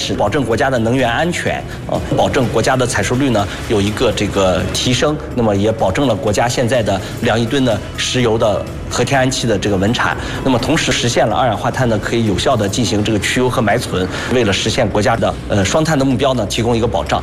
是保证国家的能源安全，保证国家的采收率呢有一个提升，那么也保证了国家现在的2亿吨的石油的和天然气的稳产，那么同时实现了二氧化碳呢可以有效的进行去油和埋存，为了实现国家的双碳的目标呢提供一个保障。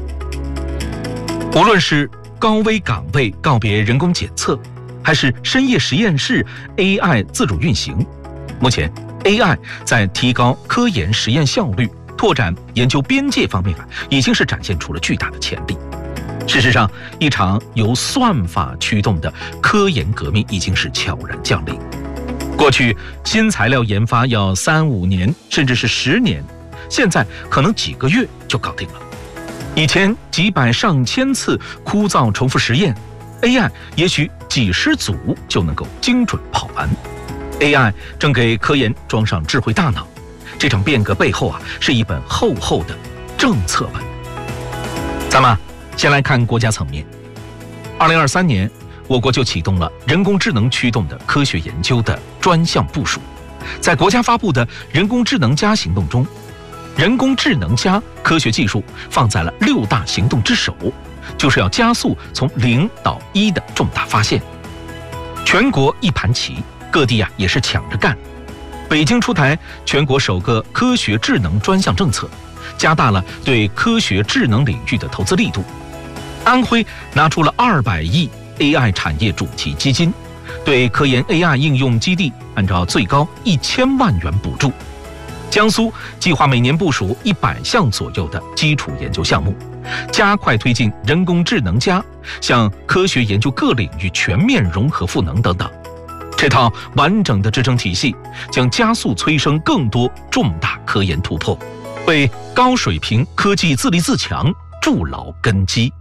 无论是高危岗位告别人工检测，还是深夜实验室 AI 自主运行，目前 AI 在提高科研实验效率、拓展研究边界方面已经是展现出了巨大的潜力。事实上，一场由算法驱动的科研革命已经是悄然降临。过去新材料研发要3-5年，甚至是10年，现在可能几个月就搞定了。以前几百上千次枯燥重复实验， AI 也许几十组就能够精准跑完。AI 正给科研装上智慧大脑，这场变革背后是一本厚厚的政策本。咱们先来看国家层面。2023年，我国就启动了人工智能驱动的科学研究的专项部署。在国家发布的人工智能+行动中，人工智能+科学技术放在了6大行动之首，就是要加速从0到1的重大发现。全国一盘棋，各地也是抢着干。北京出台全国首个科学智能专项政策，加大了对科学智能领域的投资力度。安徽拿出了200亿 AI 产业主题基金，对科研 AI 应用基地按照最高1000万元补助。江苏计划每年部署100项左右的基础研究项目，加快推进人工智能+向科学研究各领域全面融合赋能等等。这套完整的支撑体系将加速催生更多重大科研突破，为高水平科技自立自强筑牢根基。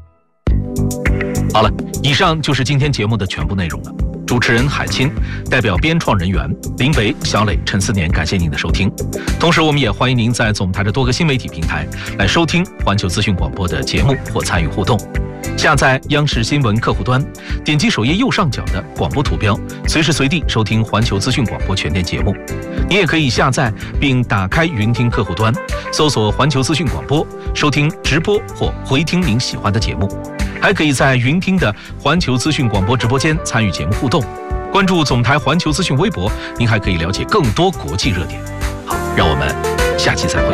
好了，以上就是今天节目的全部内容了。主持人海清，代表编创人员林北、小磊、陈思年，感谢您的收听。同时，我们也欢迎您在总台的多个新媒体平台来收听环球资讯广播的节目或参与互动。下载央视新闻客户端，点击首页右上角的广播图标，随时随地收听环球资讯广播全天节目。你也可以下载并打开云听客户端，搜索环球资讯广播，收听直播或回听您喜欢的节目。还可以在云听的环球资讯广播直播间参与节目互动，关注总台环球资讯微博，您还可以了解更多国际热点。好，让我们下期再会。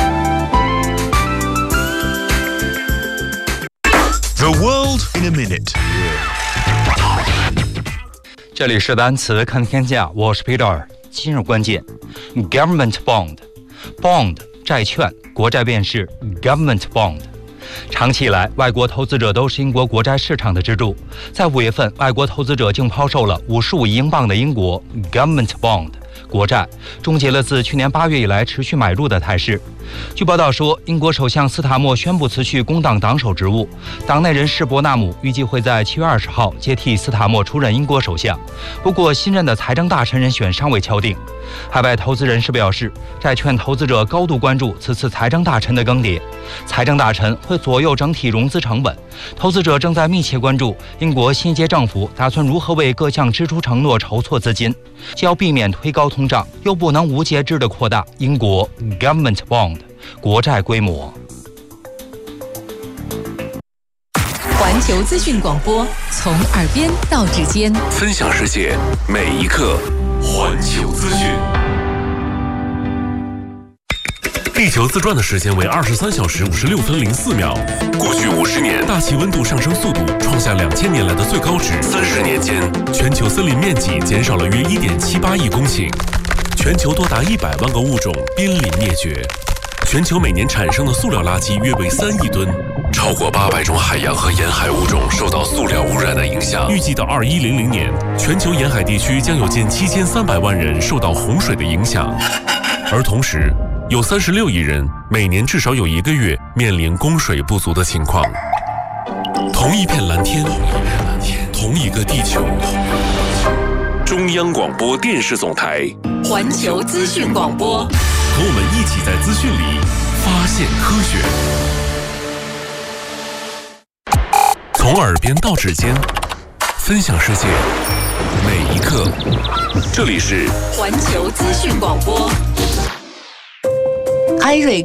The world in a minute。 这里是单词看天下，我是 Peter。今日关键 ：Government bond， 债券，国债便是 Government bond。长期以来，外国投资者都是英国国债市场的支柱。在5月份，外国投资者竟抛售了55亿英镑的英国 Government bond 国债，终结了自去年8月以来持续买入的态势。据报道说，英国首相斯塔默宣布辞去工党党首职务，党内人士伯纳姆预计会在7月20号接替斯塔默出任英国首相。不过，新任的财政大臣人选尚未敲定。海外投资人士表示，债券投资者高度关注此次财政大臣的更迭，财政大臣会左右整体融资成本。投资者正在密切关注英国新一届政府打算如何为各项支出承诺筹措资金，既要避免推高通胀，又不能无节制地扩大英国 Government bond 国债规模。 环球资讯广播，从耳边到指尖， 分享世界每一刻。环球资讯。地球自转的时间为23小时56分04秒。过去50年，大气温度上升速度创下2000年来的最高值。30年间，全球森林面积减少了约1.78亿公顷，全球多达100万个物种濒临灭绝。全球每年产生的塑料垃圾约为3亿吨，超过800种海洋和沿海物种受到塑料污染的影响。预计到2100年，全球沿海地区将有近7300万人受到洪水的影响，而同时，有36亿人每年至少有1个月面临供水不足的情况。同一片蓝天，同一个地球。中央广播电视总台， 环球资讯广播， 和我们一起在资讯里发现科学。从耳边到指尖，分享世界每一刻。这里是环球资讯广播。 艾瑞